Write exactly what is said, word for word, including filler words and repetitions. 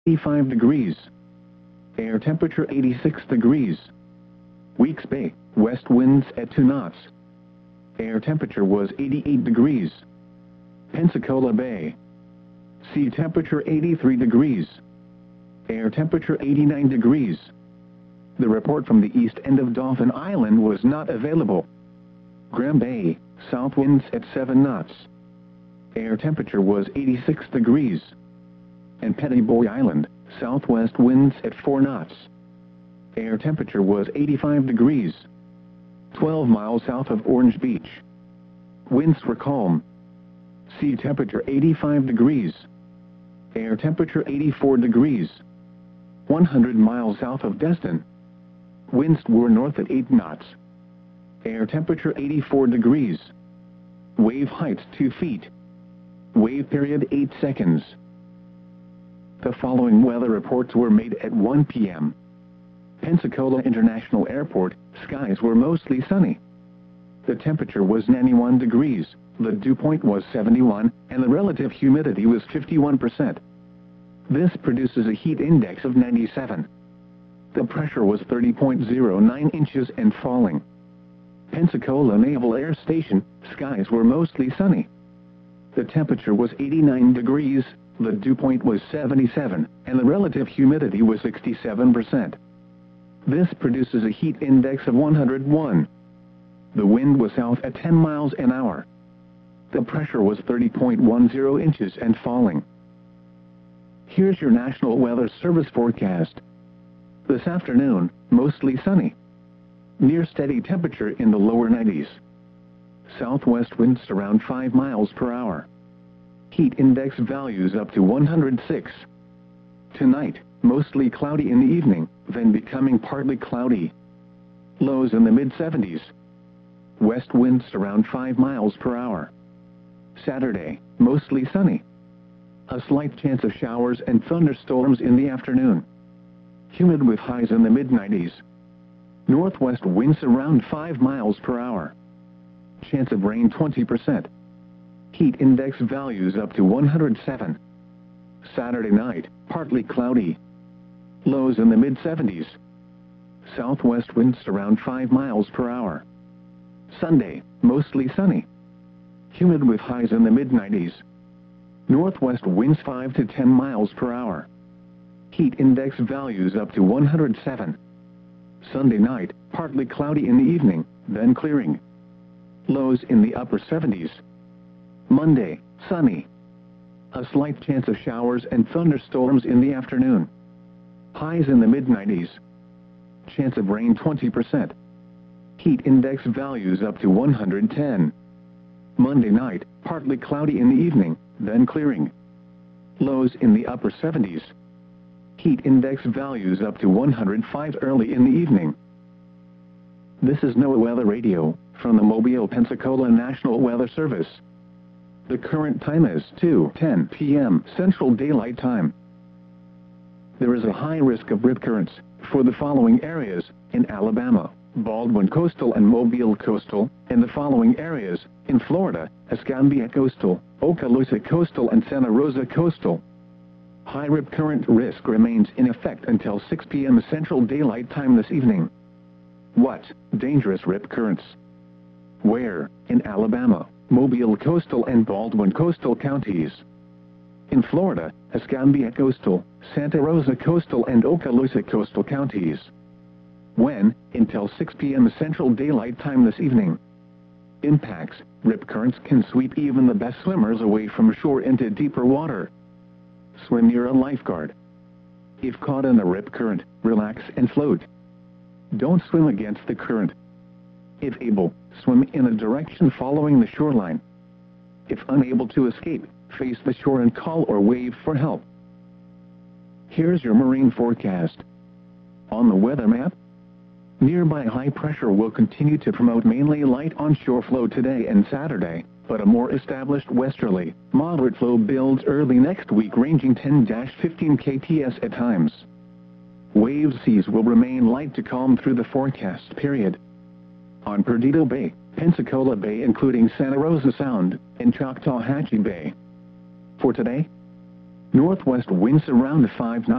eighty-five degrees. Air temperature eighty-six degrees. Weeks Bay, west winds at two knots. Air temperature was eighty-eight degrees. Pensacola Bay. Sea temperature eighty-three degrees. Air temperature eighty-nine degrees. The report from the east end of Dauphin Island was not available. Graham Bay, south winds at seven knots. Air temperature was eighty-six degrees. And Pettiboy Island, southwest winds at four knots. Air temperature was eighty-five degrees. twelve miles south of Orange Beach. Winds were calm. Sea temperature eighty-five degrees. Air temperature eighty-four degrees. one hundred miles south of Destin. Winds were north at eight knots. Air temperature eighty-four degrees. Wave height two feet. Wave period eight seconds. The following weather reports were made at one p m Pensacola International Airport, skies were mostly sunny. The temperature was ninety-one degrees, the dew point was seventy-one, and the relative humidity was fifty-one percent. This produces a heat index of ninety-seven. The pressure was thirty point zero nine inches and falling. Pensacola Naval Air Station, skies were mostly sunny. The temperature was eighty-nine degrees, the dew point was seventy-seven, and the relative humidity was sixty-seven percent. This produces a heat index of one hundred one. The wind was south at ten miles an hour. The pressure was thirty point one zero inches and falling. Here's your National Weather Service forecast. This afternoon, mostly sunny. Near steady temperature in the lower nineties. Southwest winds around five miles per hour. Heat index values up to one hundred six. Tonight, mostly cloudy in the evening, then becoming partly cloudy. Lows in the mid seventies. West winds around five miles per hour. Saturday, mostly sunny. A slight chance of showers and thunderstorms in the afternoon. Humid with highs in the mid nineties. Northwest winds around five miles per hour. Chance of rain twenty percent. Heat index values up to one hundred seven. Saturday night, partly cloudy. Lows in the mid seventies. Southwest winds around five miles per hour. Sunday, mostly sunny. Humid with highs in the mid nineties. Northwest winds five to ten miles per hour. Heat index values up to one hundred seven. Sunday night, partly cloudy in the evening, then clearing. Lows in the upper seventies. Monday, sunny. A slight chance of showers and thunderstorms in the afternoon. Highs in the mid nineties. Chance of rain twenty percent. Heat index values up to one hundred ten. Monday night, partly cloudy in the evening, then clearing. Lows in the upper seventies. Heat index values up to one hundred five early in the evening. This is NOAA Weather Radio, from the Mobile, Pensacola National Weather Service. The current time is two ten p m Central Daylight Time. There is a high risk of rip currents for the following areas in Alabama, Baldwin Coastal and Mobile Coastal, and the following areas in Florida, Escambia Coastal, Okaloosa Coastal and Santa Rosa Coastal. High rip current risk remains in effect until six p m Central Daylight Time this evening. What? Dangerous rip currents. Where? In Alabama, Mobile Coastal and Baldwin Coastal counties. In Florida, Escambia Coastal, Santa Rosa Coastal and Okaloosa Coastal counties. When? Until six p m Central Daylight Time this evening. Impacts: rip currents can sweep even the best swimmers away from shore into deeper water. Swim near a lifeguard. If caught in a rip current, relax and float. Don't swim against the current. If able, swim in a direction following the shoreline. If unable to escape, face the shore and call or wave for help. Here's your marine forecast. On the weather map, nearby high pressure will continue to promote mainly light onshore flow today and Saturday, but a more established westerly, moderate flow builds early next week ranging ten to fifteen K T S at times. Wave seas will remain light to calm through the forecast period. On Perdido Bay, Pensacola Bay including Santa Rosa Sound, and Choctawhatchee Bay. For today, Northwest winds around five knots.